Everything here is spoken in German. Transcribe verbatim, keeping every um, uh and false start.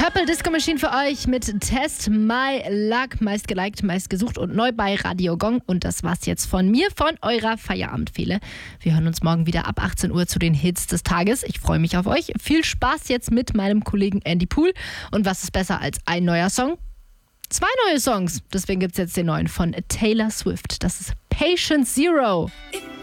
Purple Disco Machine für euch mit Test My Luck. Meist geliked, meist gesucht und neu bei Radio Gong. Und das war's jetzt von mir, von eurer Feierabendfehle. Wir hören uns morgen wieder ab achtzehn Uhr zu den Hits des Tages. Ich freue mich auf euch. Viel Spaß jetzt mit meinem Kollegen Andy Pool. Und was ist besser als ein neuer Song? Zwei neue Songs. Deswegen gibt's jetzt den neuen von Taylor Swift. Das ist Patient Zero.